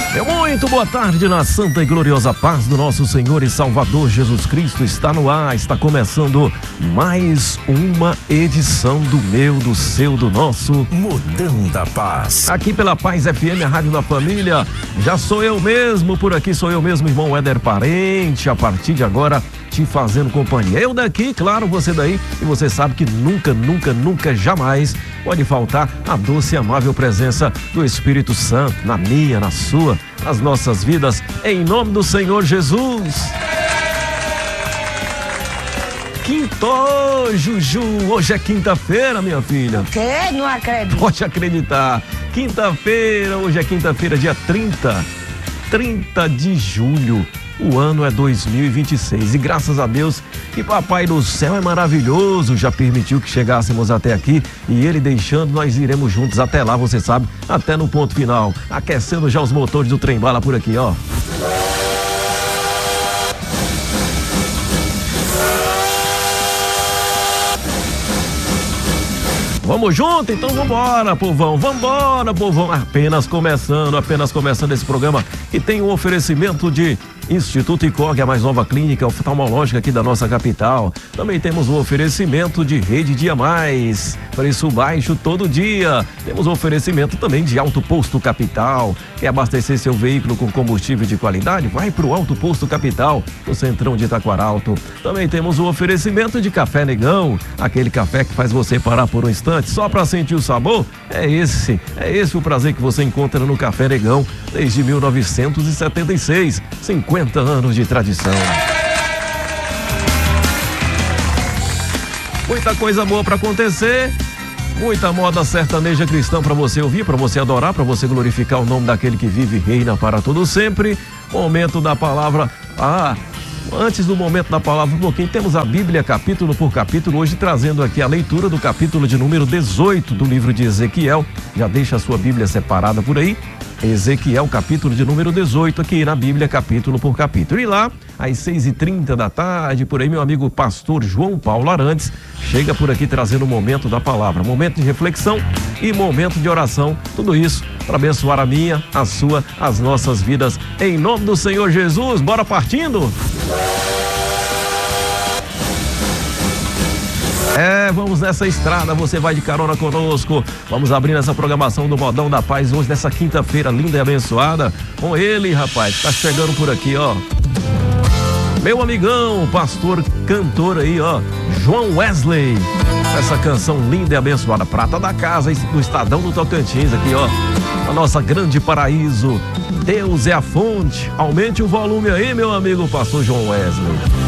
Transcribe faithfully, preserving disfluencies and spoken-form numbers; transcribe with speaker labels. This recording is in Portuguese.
Speaker 1: Meu muito boa tarde na santa e gloriosa paz do nosso Senhor e Salvador Jesus Cristo. Está no ar, está começando mais uma edição do meu, do seu, do nosso
Speaker 2: Modão da Paz.
Speaker 1: Aqui pela Paz F M, a rádio da família. Já sou eu mesmo, por aqui sou eu mesmo, irmão Éder Parente, a partir de agora te fazendo companhia. Eu daqui, claro, você daí, e você sabe que nunca, nunca, nunca, jamais pode faltar a doce e amável presença do Espírito Santo na minha, na sua, nas nossas vidas, em nome do Senhor Jesus. Quinto, Juju, hoje é quinta-feira, minha filha.
Speaker 3: Você não acredita?
Speaker 1: Pode acreditar, quinta-feira, hoje é quinta-feira, dia trinta, trinta de julho. O ano é dois mil e vinte e seis e graças a Deus que Papai do Céu é maravilhoso, já permitiu que chegássemos até aqui e ele deixando, nós iremos juntos até lá, você sabe, até no ponto final, aquecendo já os motores do trem-bala por aqui, ó. Vamos junto? Então vambora, povão, vambora, povão. Apenas começando, apenas começando esse programa que tem um oferecimento de Instituto ICOG, a mais nova clínica oftalmológica aqui da nossa capital. Também temos o oferecimento de Rede Dia Mais, preço baixo todo dia. Temos o oferecimento também de Alto Posto Capital. Quer abastecer seu veículo com combustível de qualidade? Vai pro Alto Posto Capital, no centrão de Itaquaralto. Também temos o oferecimento de Café Negão, aquele café que faz você parar por um instante só para sentir o sabor. É esse, é esse o prazer que você encontra no Café Negão desde mil novecentos e setenta e seis, cinquenta anos de tradição. Muita coisa boa para acontecer, muita moda sertaneja cristã para você ouvir, para você adorar, para você glorificar o nome daquele que vive e reina para todo sempre. Momento da palavra. Ah, antes do momento da palavra, um pouquinho, temos a Bíblia capítulo por capítulo, hoje trazendo aqui a leitura do capítulo de número dezoito do livro de Ezequiel. Já deixa a sua Bíblia separada por aí. Ezequiel, capítulo de número dezoito, aqui na Bíblia, capítulo por capítulo. E lá, às seis e trinta da tarde, por aí, meu amigo pastor João Paulo Arantes chega por aqui trazendo o momento da palavra, momento de reflexão e momento de oração. Tudo isso para abençoar a minha, a sua, as nossas vidas. Em nome do Senhor Jesus, bora partindo? É, vamos nessa estrada, você vai de carona conosco. Vamos abrir essa programação do Modão da Paz hoje, nessa quinta-feira linda e abençoada. Com ele, rapaz, tá chegando por aqui, ó. Meu amigão, pastor, cantor aí, ó, João Wesley. Essa canção linda e abençoada, prata da casa do Estadão do Tocantins aqui, ó. A nossa grande paraíso. Deus é a fonte. Aumente o volume aí, meu amigo, pastor João Wesley.